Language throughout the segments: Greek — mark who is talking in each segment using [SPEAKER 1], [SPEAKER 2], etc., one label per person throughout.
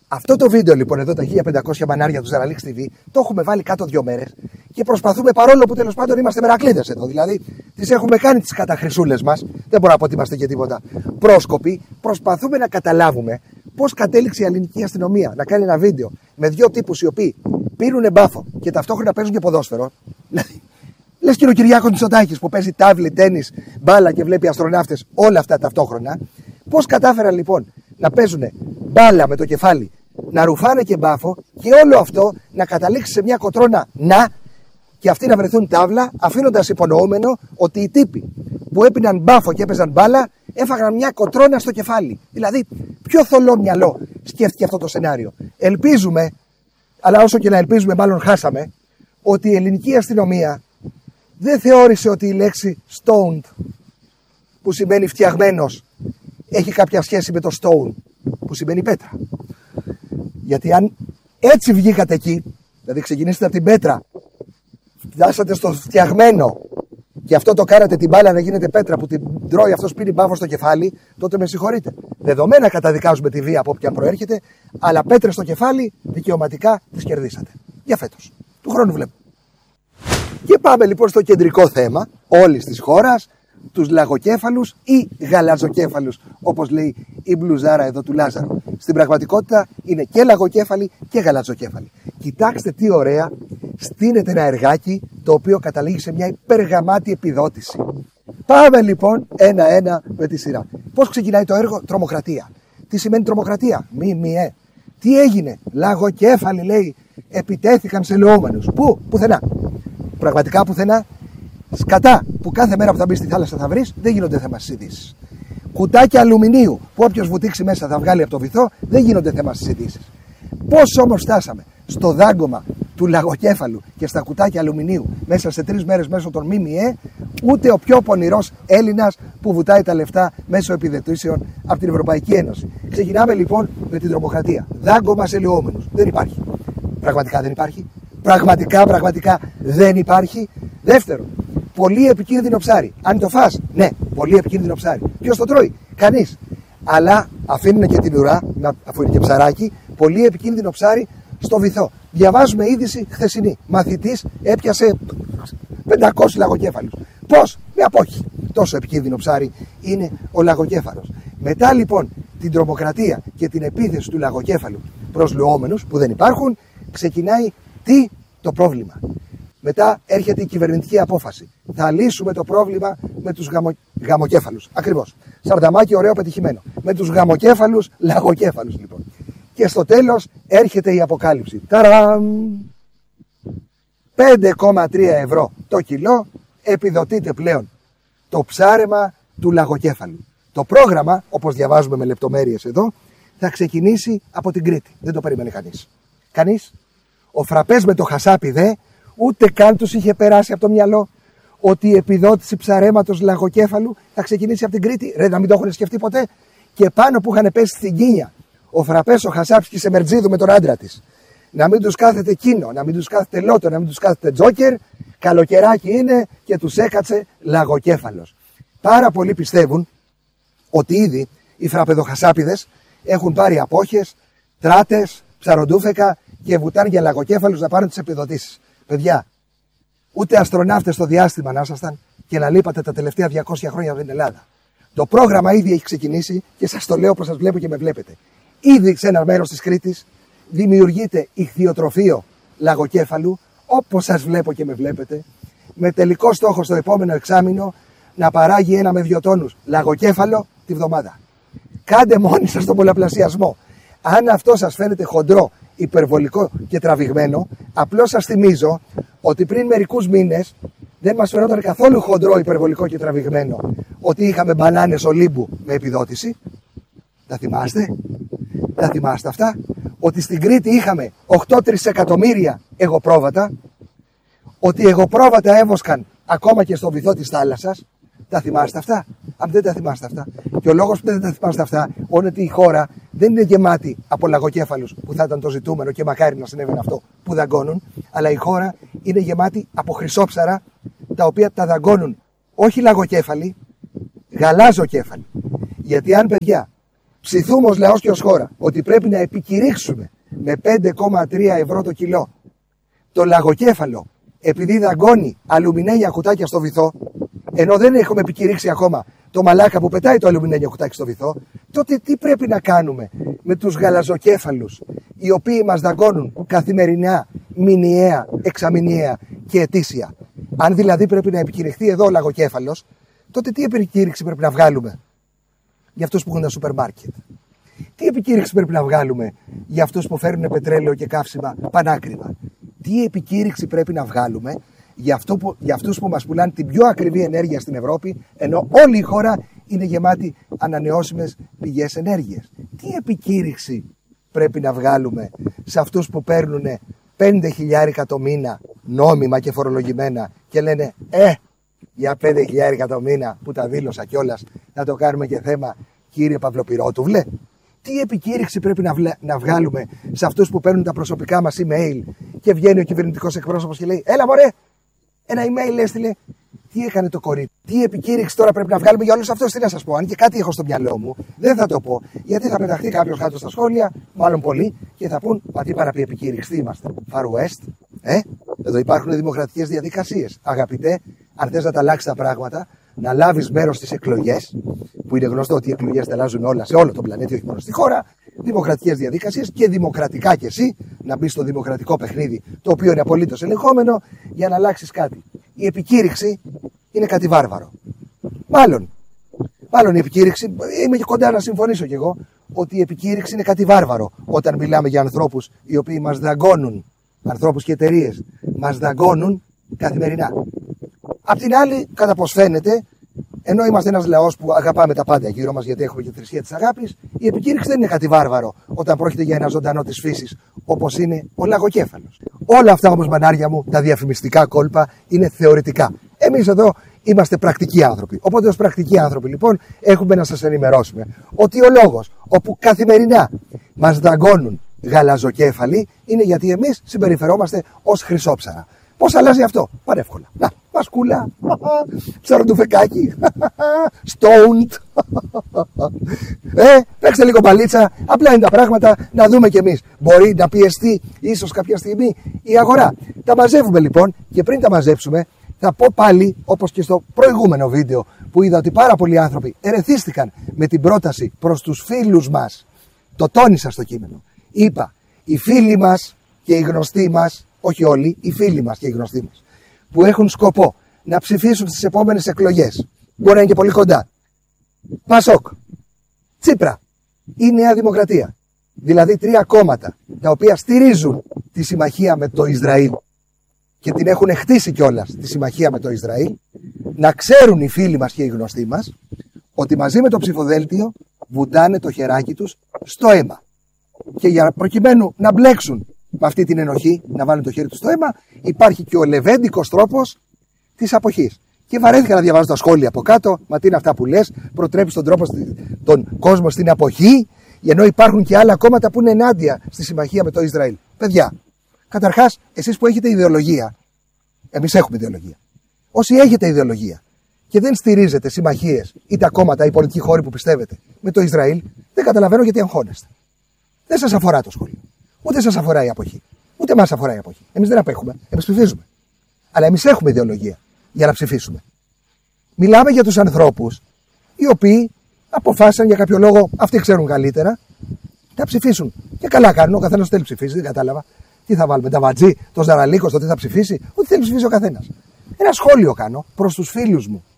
[SPEAKER 1] Αυτό το βίντεο λοιπόν εδώ, τα 1500 μανάρια του Zeralix TV, το έχουμε βάλει κάτω 2 μέρες και προσπαθούμε, παρόλο που τέλος πάντων είμαστε μερακλείδες εδώ, δηλαδή τις έχουμε κάνει τις καταχρυσούλες μας, δεν μπορώ να πω ότι είμαστε και τίποτα πρόσκοποι, προσπαθούμε να καταλάβουμε πώς κατέληξε η ελληνική αστυνομία να κάνει ένα βίντεο με 2 τύπους οι οποίοι πίνουν μπάφο και ταυτόχρονα παίζουν και ποδόσφαιρο. Λες και ο Κυριάκος Μητσοτάκης που παίζει τάβλη, τένις, μπάλα και βλέπει αστροναύτες, όλα αυτά ταυτόχρονα. Πώς κατάφεραν λοιπόν να παίζουν μπάλα με το κεφάλι, να ρουφάνε και μπάφο και όλο αυτό να καταλήξει σε μια κοτρώνα και αυτοί να βρεθούν τάβλα, αφήνοντας υπονοούμενο ότι οι τύποι που έπιναν μπάφο και έπαιζαν μπάλα έφαγαν μια κοτρώνα στο κεφάλι. Δηλαδή, ποιο θολό μυαλό σκέφτηκε αυτό το σενάριο. Ελπίζουμε, αλλά όσο και να ελπίζουμε, μάλλον χάσαμε, ότι η ελληνική αστυνομία δεν θεώρησε ότι η λέξη stoned, που σημαίνει φτιαγμένος, έχει κάποια σχέση με το stone, που σημαίνει πέτρα. Γιατί αν έτσι βγήκατε εκεί, δηλαδή ξεκινήσετε από την πέτρα, φτάσατε στο φτιαγμένο και αυτό το κάνατε την μπάλα να γίνεται πέτρα που την τρώει αυτός πίνει μπάφο στο κεφάλι, τότε με συγχωρείτε. Δεδομένα καταδικάζουμε τη βία από όποια προέρχεται, αλλά πέτρες στο κεφάλι δικαιωματικά τις κερδίσατε. Για φέτος. Του χρόνου βλέπω. Και πάμε λοιπόν στο κεντρικό θέμα όλης της χώρας, τους λαγοκέφαλους ή γαλαζοκέφαλους, όπως λέει η μπλουζάρα εδώ του Λάζαρου. Στην πραγματικότητα είναι και λαγοκέφαλοι και γαλαζοκέφαλοι. Κοιτάξτε τι ωραία στείνεται ένα εργάκι το οποίο καταλήγει σε μια υπεργαμάτη επιδότηση. Πάμε λοιπόν ένα-ένα με τη σειρά. Πώς ξεκινάει το έργο? Τρομοκρατία. Τι σημαίνει τρομοκρατία? ΜΜΕ. Τι έγινε? Λαγοκέφαλοι, λέει, επιτέθηκαν σε λεόμενους. Πού? Πουθενά. Πραγματικά πουθενά. Σκατά που κάθε μέρα που θα μπει στη θάλασσα θα βρεις, δεν γίνονται θέμα στις ειδήσεις. Κουτάκια αλουμινίου που όποιος βουτήξει μέσα θα βγάλει από το βυθό, δεν γίνονται θέμα στις ειδήσεις. Πώς όμως φτάσαμε στο δάγκωμα του λαγοκέφαλου και στα κουτάκια αλουμινίου μέσα σε 3 μέρες μέσω των ΜΜΕ, ούτε ο πιο πονηρός Έλληνας που βουτάει τα λεφτά μέσω επιδοτήσεων από την Ευρωπαϊκή Ένωση. Ξεκινάμε λοιπόν με την τρομοκρατία. Δάγκωμα σε λεόμενους. Δεν υπάρχει. Πραγματικά δεν υπάρχει. Πραγματικά δεν υπάρχει. Δεύτερο, πολύ επικίνδυνο ψάρι. Αν το φας, ναι, πολύ επικίνδυνο ψάρι. Ποιος το τρώει? Κανείς. Αλλά αφήνουν και την ουρά, αφού είναι και ψαράκι, πολύ επικίνδυνο ψάρι στο βυθό. Διαβάζουμε είδηση χθεσινή. Μαθητής έπιασε 500 λαγοκέφαλους. Πώς? Με απόχη. Τόσο επικίνδυνο ψάρι είναι ο λαγοκέφαλος. Μετά λοιπόν την τρομοκρατία και την επίθεση του λαγοκέφαλου προς λουόμενους που δεν υπάρχουν, ξεκινάει το πρόβλημα. Μετά έρχεται η κυβερνητική απόφαση. Θα λύσουμε το πρόβλημα με τους γαμοκέφαλους. Ακριβώς. Σαρδαμάκι ωραίο πετυχημένο. Με τους γαμοκέφαλους, λαγοκέφαλους λοιπόν. Και στο τέλος έρχεται η αποκάλυψη. Ταραμ! 5,3 ευρώ το κιλό επιδοτείται πλέον το ψάρεμα του λαγοκέφαλου. Το πρόγραμμα, όπως διαβάζουμε με λεπτομέρειες εδώ, θα ξεκινήσει από την Κρήτη. Δεν το περίμενε κανείς. Κανείς. Ο Φραπές με το χασάπι ούτε καν τους είχε περάσει από το μυαλό ότι η επιδότηση ψαρέματος λαγοκέφαλου θα ξεκινήσει από την Κρήτη. Ρε, να μην το έχουν σκεφτεί ποτέ. Και πάνω που είχαν πέσει στην Κίνια ο Φραπές, ο Χασάπης και σε Μερτζίδου με τον άντρα της, να μην τους κάθεται Κίνο, να μην τους κάθεται Λότο, να μην τους κάθεται Τζόκερ, καλοκαιράκι είναι και τους έκατσε λαγοκέφαλος. Πάρα πολλοί πιστεύουν ότι ήδη οι φραπεδοχασάπιδες έχουν πάρει απόχες, τράτες, ψαροντούφεκα και βουτάνε για λαγοκέφαλους να πάρουν τις επιδοτήσεις. Παιδιά, ούτε αστροναύτες στο διάστημα να ήσασταν και να λείπατε τα τελευταία 200 χρόνια από την Ελλάδα. Το πρόγραμμα ήδη έχει ξεκινήσει και σας το λέω όπως σας βλέπω και με βλέπετε. Ήδη σε ένα μέρος της Κρήτης δημιουργείται ιχθυοτροφείο λαγοκέφαλου, όπως σας βλέπω και με βλέπετε, με τελικό στόχο στο επόμενο εξάμηνο να παράγει 1 με 2 τόνους λαγοκέφαλο τη βδομάδα. Κάντε μόνοι σας τον πολλαπλασιασμό. Αν αυτό σας φαίνεται χοντρό, υπερβολικό και τραβηγμένο, απλώς σας θυμίζω ότι πριν μερικούς μήνες δεν μας φαινόταν καθόλου χοντρό, υπερβολικό και τραβηγμένο ότι είχαμε μπανάνες Ολύμπου με επιδότηση. Τα θυμάστε? Τα θυμάστε αυτά? Ότι στην Κρήτη είχαμε 8 τρισεκατομμύρια εγωπρόβατα, ότι οι εγωπρόβατα έβοσκαν ακόμα και στο βυθό της θάλασσας. Τα θυμάστε αυτά? Αν δεν τα θυμάστε αυτά. Και ο λόγος που δεν τα θυμάστε αυτά είναι ότι η χώρα δεν είναι γεμάτη από λαγοκέφαλους που θα ήταν το ζητούμενο και μακάρι να συνέβαινε αυτό που δαγκώνουν, αλλά η χώρα είναι γεμάτη από χρυσόψαρα τα οποία τα δαγκώνουν όχι λαγοκέφαλοι, γαλάζοκέφαλοι. Γιατί αν παιδιά ψηθούμε ως λαός και ως χώρα ότι πρέπει να επικηρύξουμε με 5,3 ευρώ το κιλό το λαγοκέφαλο επειδή δαγκώνει αλουμινένια κουτάκια στο βυθό, ενώ δεν έχουμε επικηρύξει ακόμα το μαλάκα που πετάει το αλουμινένιο κουτάκι στο βυθό, τότε τι πρέπει να κάνουμε με τους γαλαζοκέφαλους οι οποίοι μας δαγκώνουν καθημερινά, μηνιαία, εξαμηνιαία και ετήσια? Αν δηλαδή πρέπει να επικηρυχθεί εδώ ο λαγοκέφαλος, τότε τι επικήρυξη πρέπει να βγάλουμε για αυτούς που έχουν τα σούπερ μάρκετ? Τι επικήρυξη πρέπει να βγάλουμε για αυτούς που φέρνουν πετρέλαιο και καύσιμα πανάκριβα? Τι επικήρυξη πρέπει να βγάλουμε για αυτούς που μας πουλάνε την πιο ακριβή ενέργεια στην Ευρώπη, ενώ όλη η χώρα είναι γεμάτη ανανεώσιμες πηγές ενέργειας? Τι επικήρυξη πρέπει να βγάλουμε σε αυτούς που παίρνουν 5.000 το μήνα νόμιμα και φορολογημένα και λένε για 5.000 το μήνα που τα δήλωσα κιόλας να το κάνουμε και θέμα, κύριε Παυλοπυρότουβλε? Τι επικήρυξη πρέπει να βγάλουμε σε αυτούς που παίρνουν τα προσωπικά μας email και βγαίνει ο κυβερνητικός εκπρόσωπος και λέει έλα μωρέ, ένα email έστειλε, τι έκανε το κορίτσι? Τι επικήρυξη τώρα πρέπει να βγάλουμε για όλους αυτούς? Τι να σας πω, αν και κάτι έχω στο μυαλό μου, δεν θα το πω, γιατί θα πεταχτεί κάποιος κάτω στα σχόλια, μάλλον πολλοί, και θα πούν μα τι παραπεί επικήρυξη, τι είμαστε, Far West? Εδώ υπάρχουν δημοκρατικές διαδικασίες. Αγαπητέ, αν θες να τα αλλάξεις τα πράγματα, να λάβεις μέρος στις εκλογές, που είναι γνωστό ότι οι εκλογές τα αλλάζουν όλα σε όλο τον πλανήτη, όχι μόνο στη χώρα, δημοκρατικές διαδικασίες και δημοκρατικά κι εσύ να μπεις στο δημοκρατικό παιχνίδι, το οποίο είναι απολύτως ελεγχόμενο, για να αλλάξεις κάτι. Η επικήρυξη είναι κάτι βάρβαρο. Μάλλον η επικήρυξη, είμαι και κοντά να συμφωνήσω κι εγώ, ότι η επικήρυξη είναι κάτι βάρβαρο όταν μιλάμε για ανθρώπους οι οποίοι μας δαγκώνουν, ανθρώπους και εταιρείες, μας δαγκώνουν καθημερινά. Απ' την άλλη, κατά πως φαίνεται, ενώ είμαστε ένας λαός που αγαπάμε τα πάντα γύρω μας, γιατί έχουμε και θρησκεία της αγάπης, η επικήρυξη δεν είναι κάτι βάρβαρο όταν πρόκειται για ένα ζωντανό της φύσης, όπως είναι ο λαγοκέφαλος. Όλα αυτά όμως, μανάρια μου, τα διαφημιστικά κόλπα είναι θεωρητικά. Εμείς εδώ είμαστε πρακτικοί άνθρωποι. Οπότε, ως πρακτικοί άνθρωποι, λοιπόν, έχουμε να σας ενημερώσουμε ότι ο λόγος όπου καθημερινά μας δαγκώνουν γαλαζοκέφαλοι είναι γιατί εμείς συμπεριφερόμαστε ως χρυσόψαρα. Πώς αλλάζει αυτό? Πανεύκολα. Να, μασκούλα, ψαροντουφεκάκι, stoned. Παίξτε λίγο μπαλίτσα, απλά είναι τα πράγματα, να δούμε κι εμείς. Μπορεί να πιεστεί ίσως κάποια στιγμή η αγορά. Τα μαζεύουμε λοιπόν και πριν τα μαζέψουμε θα πω πάλι, όπως και στο προηγούμενο βίντεο που είδα ότι πάρα πολλοί άνθρωποι ερεθίστηκαν με την πρόταση προς τους φίλους μας. Το τόνισα στο κείμενο. Είπα, οι φίλοι μας και οι γνωστοί μας, όχι όλοι, οι φίλοι μας και οι γνωστοί μας, που έχουν σκοπό να ψηφίσουν στις επόμενες εκλογές, μπορεί να είναι και πολύ κοντά, Πασόκ, Τσίπρα ή Νέα Δημοκρατία, δηλαδή τρία κόμματα τα οποία στηρίζουν τη συμμαχία με το Ισραήλ και την έχουν χτίσει κιόλας τη συμμαχία με το Ισραήλ, να ξέρουν οι φίλοι μας και οι γνωστοί μας ότι μαζί με το ψηφοδέλτιο βουτάνε το χεράκι τους στο αίμα. Και για προκειμένου να μπλέξουν με αυτή την ενοχή, να βάλουν το χέρι τους στο αίμα, υπάρχει και ο λεβέντικος τρόπος της αποχής. Και βαρέθηκα να διαβάζω τα σχόλια από κάτω. Μα τι είναι αυτά που λες, προτρέπεις τον κόσμο στην αποχή, ενώ υπάρχουν και άλλα κόμματα που είναι ενάντια στη συμμαχία με το Ισραήλ. Παιδιά, καταρχάς, εσείς που έχετε ιδεολογία, εμείς έχουμε ιδεολογία. Όσοι έχετε ιδεολογία και δεν στηρίζετε συμμαχίες ή τα κόμματα ή πολιτικοί χώροι που πιστεύετε με το Ισραήλ, δεν καταλαβαίνω γιατί αγχώνεστε. Δεν σας αφορά το σχόλιο. Ούτε σας αφορά η αποχή. Ούτε μας αφορά η αποχή. Εμείς δεν απέχουμε. Εμείς ψηφίζουμε. Αλλά εμείς έχουμε ιδεολογία για να ψηφίσουμε. Μιλάμε για τους ανθρώπους οι οποίοι αποφάσισαν για κάποιο λόγο, αυτοί ξέρουν καλύτερα, να ψηφίσουν. Και καλά κάνουν. Ο καθένας θέλει ψηφίσει. Δεν κατάλαβα. Τι θα βάλουμε, τα βατζή, το Ζαραλίκο, το τι θα ψηφίσει. Ό,τι θέλει ψηφίσει ο καθένας. Ένα σχόλιο κάνω προς τους φίλους μου.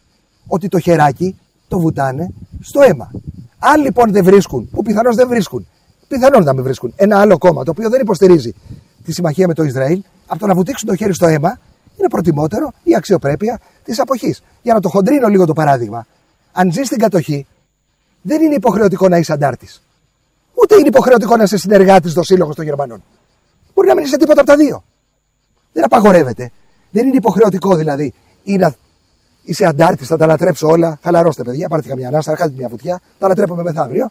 [SPEAKER 1] Ότι το χεράκι το βουτάνε στο αίμα. Αν λοιπόν δεν βρίσκουν, που πιθανώς δεν βρίσκουν, πιθανόν να μην βρίσκουν ένα άλλο κόμμα το οποίο δεν υποστηρίζει τη συμμαχία με το Ισραήλ, από το να βουτήξουν το χέρι στο αίμα, είναι προτιμότερο η αξιοπρέπεια της αποχής. Για να το χοντρίνω λίγο το παράδειγμα, αν ζεις στην κατοχή, δεν είναι υποχρεωτικό να είσαι αντάρτης. Ούτε είναι υποχρεωτικό να είσαι συνεργάτης στο σύλλογο των Γερμανών. Μπορεί να μην είσαι τίποτα από τα δύο. Δεν απαγορεύεται. Δεν είναι υποχρεωτικό δηλαδή ή να είσαι αντάρτης, θα τα λατρέψω όλα. Χαλαρώστε, παιδιά, πάρτε καμιά ανάσα, κάντε μια βουτιά, τα λατρέπουμε μεθαύριο.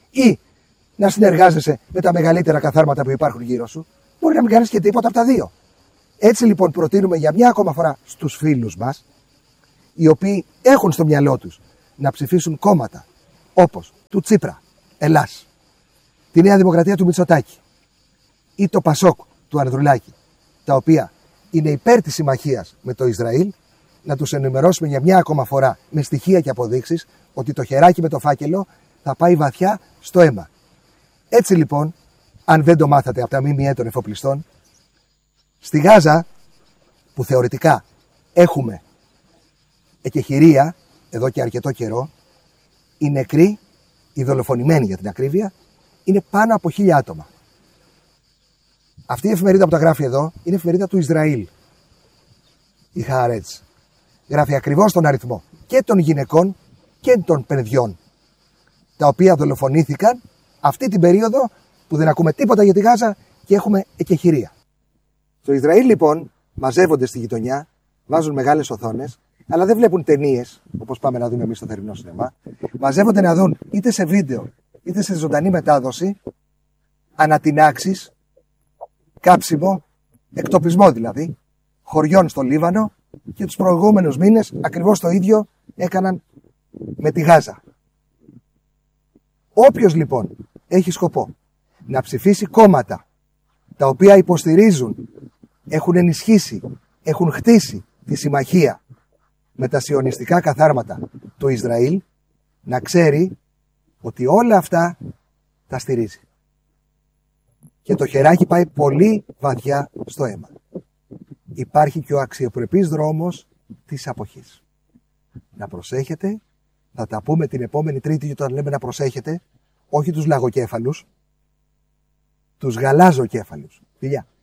[SPEAKER 1] Ή να συνεργάζεσαι με τα μεγαλύτερα καθάρματα που υπάρχουν γύρω σου. Μπορεί να μην κάνεις και τίποτα από τα δύο. Έτσι λοιπόν προτείνουμε για μια ακόμα φορά στους φίλους μας, οι οποίοι έχουν στο μυαλό τους να ψηφίσουν κόμματα όπως του Τσίπρα, Ελλάς, τη Νέα Δημοκρατία του Μητσοτάκη ή το Πασόκ του Ανδρουλάκη, τα οποία είναι υπέρ της συμμαχίας με το Ισραήλ, να τους ενημερώσουμε για μια ακόμα φορά με στοιχεία και αποδείξεις ότι το χεράκι με το φάκελο θα πάει βαθιά στο αίμα. Έτσι λοιπόν, αν δεν το μάθατε από τα ΜΜΕ των εφοπλιστών, στη Γάζα, που θεωρητικά έχουμε εκεχηρία εδώ και αρκετό καιρό, οι νεκροί, οι δολοφονημένοι για την ακρίβεια, είναι πάνω από 1.000 άτομα. Αυτή η εφημερίδα που τα γράφει εδώ είναι εφημερίδα του Ισραήλ. Η Χаарετς. Γράφει ακριβώς τον αριθμό και των γυναικών και των παιδιών, τα οποία δολοφονήθηκαν αυτή την περίοδο που δεν ακούμε τίποτα για τη Γάζα και έχουμε εκεχηρία. Στο Ισραήλ λοιπόν μαζεύονται στη γειτονιά, βάζουν μεγάλες οθόνες, αλλά δεν βλέπουν ταινίες, όπως πάμε να δούμε εμείς στο θερινό σινεμά. Μαζεύονται να δουν είτε σε βίντεο είτε σε ζωντανή μετάδοση ανατινάξεις, κάψιμο, εκτοπισμό δηλαδή, χωριών στο Λίβανο, και τους προηγούμενους μήνες ακριβώς το ίδιο έκαναν με τη Γάζα. Όποιος λοιπόν έχει σκοπό να ψηφίσει κόμματα τα οποία υποστηρίζουν, έχουν ενισχύσει, έχουν χτίσει τη συμμαχία με τα σιωνιστικά καθάρματα του Ισραήλ, να ξέρει ότι όλα αυτά τα στηρίζει. Και το χεράκι πάει πολύ βαθιά στο αίμα. Υπάρχει και ο αξιοπρεπής δρόμος της αποχής. Να προσέχετε, θα τα πούμε την επόμενη Τρίτη όταν λέμε να προσέχετε, όχι τους λαγοκέφαλους, τους γαλάζοκέφαλους. Φιλιά.